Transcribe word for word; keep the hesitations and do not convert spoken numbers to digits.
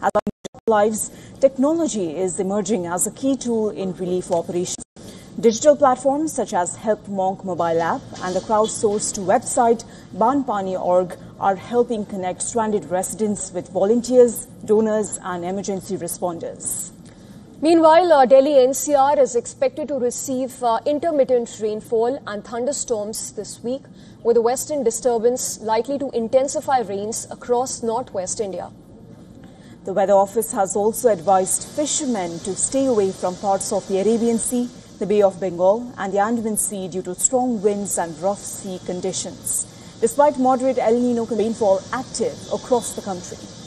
As our lives, technology is emerging as a key tool in relief operations. Digital platforms such as Help Monk mobile app and the crowdsourced website Banpani dot org are helping connect stranded residents with volunteers, donors and emergency responders. Meanwhile, uh, Delhi N C R is expected to receive uh, intermittent rainfall and thunderstorms this week, with the western disturbance likely to intensify rains across northwest India. The Weather Office has also advised fishermen to stay away from parts of the Arabian Sea, the Bay of Bengal and the Andaman Sea due to strong winds and rough sea conditions, despite moderate El Nino rainfall active across the country.